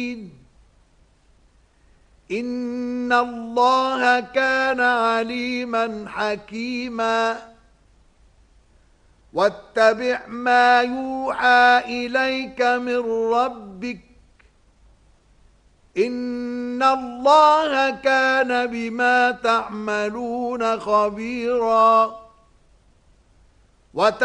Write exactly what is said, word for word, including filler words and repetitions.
إن الله كان عليما حكيما واتبع ما يوحى إليك من ربك إن الله كان بما تعملون خبيرا